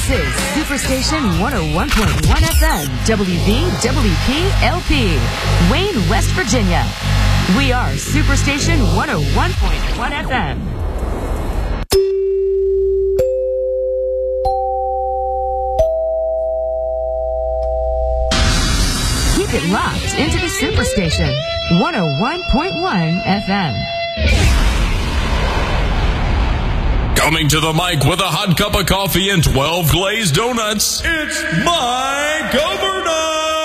This is Superstation 101.1 FM, WVWP-LP, Wayne, West Virginia. We are Superstation 101.1 FM. Keep it locked into the Superstation 101.1 FM. Coming to the mic with a hot cup of coffee and 12 glazed donuts, it's Mike Overnight!